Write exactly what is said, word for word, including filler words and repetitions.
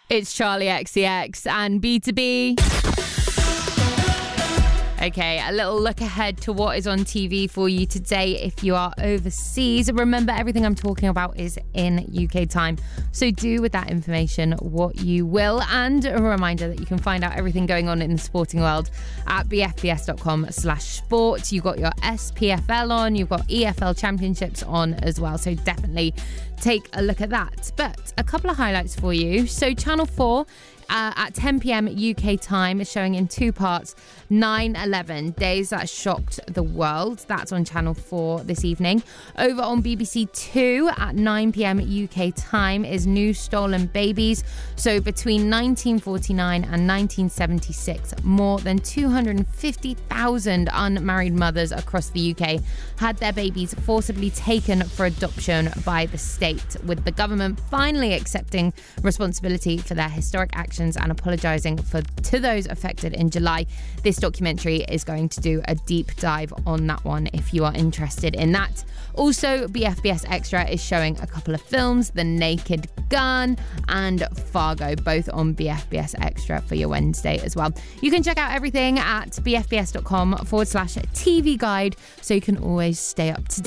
It's Charlie X C X and B two B. Okay, a little look ahead to what is on T V for you today if you are overseas. Remember, everything I'm talking about is in U K time, so do with that information what you will. And a reminder that you can find out everything going on in the sporting world at b f b s dot com slash sport. You've got your S P F L on, you've got E F L championships on as well, so definitely take a look at that. But a couple of highlights for you. So Channel four Uh, at ten p.m. U K time is showing in two parts nine eleven, days that shocked the world. That's on Channel four this evening. Over on B B C two at nine p.m. U K time is New Stolen Babies. So between nineteen forty-nine and nineteen seventy-six, more than two hundred fifty thousand unmarried mothers across the U K had their babies forcibly taken for adoption by the state, with the government finally accepting responsibility for their historic actions and apologising for to those affected in July. This documentary is going to do a deep dive on that one if you are interested in that. Also, B F B S Extra is showing a couple of films, The Naked Gun and Fargo, both on B F B S Extra for your Wednesday as well. You can check out everything at b f b s dot com forward slash T V guide, so you can always stay up to date.